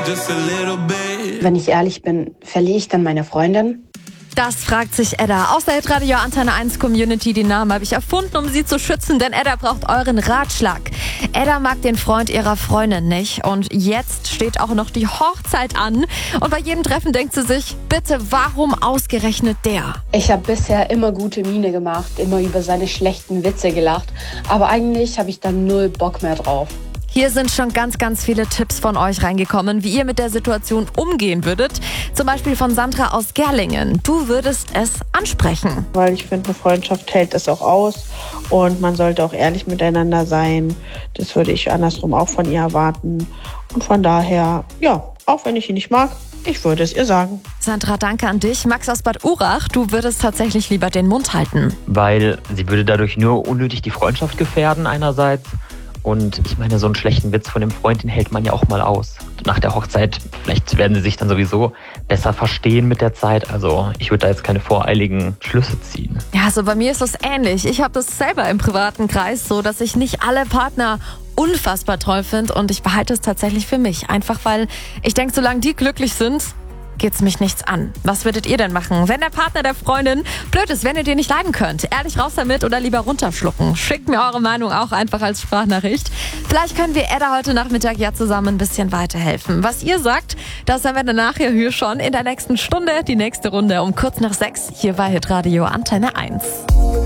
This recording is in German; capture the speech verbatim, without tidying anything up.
just a little bit. Wenn ich ehrlich bin, verliere ich dann meine Freundin? Das fragt sich Edda aus der Hitradio Antenne eins Community. Den Namen habe ich erfunden, um sie zu schützen, denn Edda braucht euren Ratschlag. Edda mag den Freund ihrer Freundin nicht und jetzt steht auch noch die Hochzeit an. Und bei jedem Treffen denkt sie sich, bitte, warum ausgerechnet der? Ich habe bisher immer gute Miene gemacht, immer über seine schlechten Witze gelacht, aber eigentlich habe ich dann null Bock mehr drauf. Hier sind schon ganz, ganz viele Tipps von euch reingekommen, wie ihr mit der Situation umgehen würdet. Zum Beispiel von Sandra aus Gerlingen. Du würdest es ansprechen. Weil ich finde, eine Freundschaft hält das auch aus und man sollte auch ehrlich miteinander sein. Das würde ich andersrum auch von ihr erwarten. Und von daher, ja, auch wenn ich ihn nicht mag, ich würde es ihr sagen. Sandra, danke an dich. Max aus Bad Urach, du würdest tatsächlich lieber den Mund halten. Weil sie würde dadurch nur unnötig die Freundschaft gefährden einerseits. Und ich meine, so einen schlechten Witz von dem Freund, den hält man ja auch mal aus. Nach der Hochzeit, vielleicht werden sie sich dann sowieso besser verstehen mit der Zeit. Also ich würde da jetzt keine voreiligen Schlüsse ziehen. Ja, also bei mir ist es ähnlich. Ich habe das selber im privaten Kreis so, dass ich nicht alle Partner unfassbar toll finde. Und ich behalte es tatsächlich für mich. Einfach weil ich denke, solange die glücklich sind, geht's mich nichts an. Was würdet ihr denn machen, wenn der Partner der Freundin blöd ist, wenn ihr den nicht leiden könnt? Ehrlich raus damit oder lieber runterschlucken? Schickt mir eure Meinung auch einfach als Sprachnachricht. Vielleicht können wir Edda heute Nachmittag ja zusammen ein bisschen weiterhelfen. Was ihr sagt, das haben wir dann nachher hier schon in der nächsten Stunde. Die nächste Runde um kurz nach sechs hier bei Hitradio Antenne eins.